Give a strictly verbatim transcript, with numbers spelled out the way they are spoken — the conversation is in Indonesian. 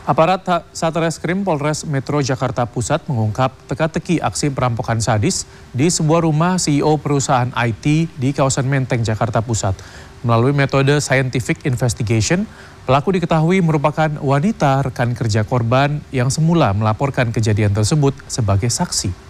Aparat Satreskrim Polres Metro Jakarta Pusat mengungkap teka-teki aksi perampokan sadis di sebuah rumah C E O perusahaan I T di kawasan Menteng, Jakarta Pusat. Melalui metode scientific investigation, pelaku diketahui merupakan wanita rekan kerja korban yang semula melaporkan kejadian tersebut sebagai saksi.